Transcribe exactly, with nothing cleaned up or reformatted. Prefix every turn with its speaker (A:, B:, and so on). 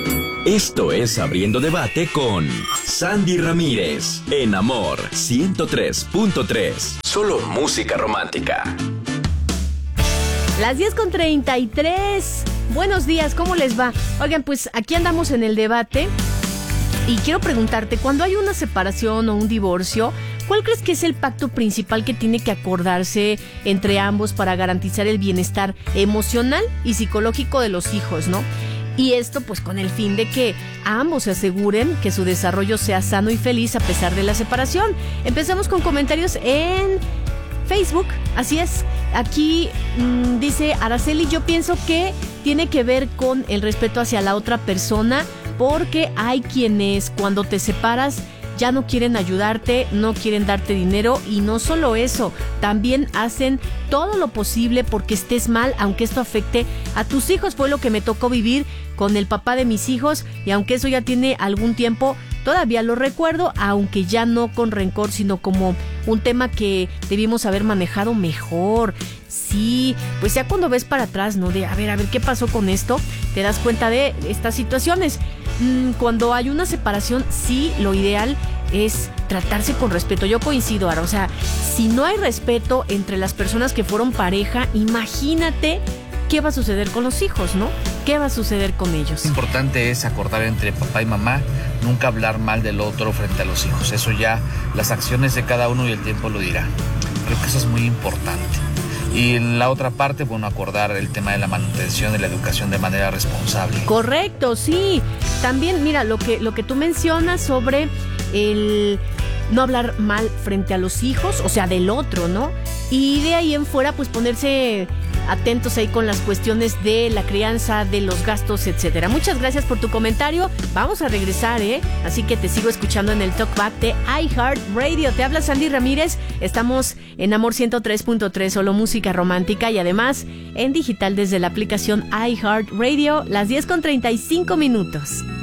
A: Esto es Abriendo Debate con Sandy Ramírez, en Amor ciento tres punto tres. Solo música romántica.
B: Las diez con treinta y tres. Buenos días, ¿cómo les va? Oigan, pues aquí andamos en el debate y quiero preguntarte, cuando hay una separación o un divorcio, ¿cuál crees que es el pacto principal que tiene que acordarse entre ambos para garantizar el bienestar emocional y psicológico de los hijos, ¿no? Y esto pues con el fin de que ambos se aseguren que su desarrollo sea sano y feliz a pesar de la separación. Empezamos con comentarios en Facebook, así es. Aquí mmm, dice Araceli, yo pienso que tiene que ver con el respeto hacia la otra persona, porque hay quienes cuando te separas ya no quieren ayudarte, no quieren darte dinero, y no solo eso, también hacen todo lo posible porque estés mal, aunque esto afecte a tus hijos. Fue lo que me tocó vivir con el papá de mis hijos, y aunque eso ya tiene algún tiempo, todavía lo recuerdo, aunque ya no con rencor, sino como un tema que debimos haber manejado mejor. Sí, pues ya cuando ves para atrás, ¿no? De a ver, a ver, ¿qué pasó con esto? Te das cuenta de estas situaciones. Mm, cuando hay una separación, sí, lo ideal es tratarse con respeto. Yo coincido, Ara, o sea, si no hay respeto entre las personas que fueron pareja, imagínate qué va a suceder con los hijos, ¿no? ¿Qué va a suceder con ellos?
C: Lo importante es acordar entre papá y mamá, nunca hablar mal del otro frente a los hijos. Eso ya, las acciones de cada uno y el tiempo lo dirá. Creo que eso es muy importante. Y en la otra parte, bueno, acordar el tema de la manutención de la educación de manera responsable.
B: Correcto, sí. También, mira, lo que, lo que tú mencionas sobre el no hablar mal frente a los hijos, o sea, del otro, ¿no? Y de ahí en fuera, pues ponerse atentos ahí con las cuestiones de la crianza, de los gastos, etcétera. Muchas gracias por tu comentario. Vamos a regresar, ¿eh? Así que te sigo escuchando en el Talkback de iHeartRadio. Te habla Sandy Ramírez. Estamos en Amor ciento tres punto tres, solo música romántica, y además en digital desde la aplicación iHeartRadio, las diez con treinta y cinco minutos.